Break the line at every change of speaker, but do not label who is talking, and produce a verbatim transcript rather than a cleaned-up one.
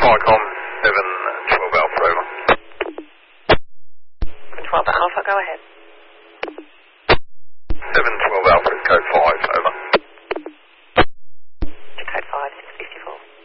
Viacom, seven twelve Alpha, over.
twelve Alpha, go ahead.
seven twelve Alpha, code five.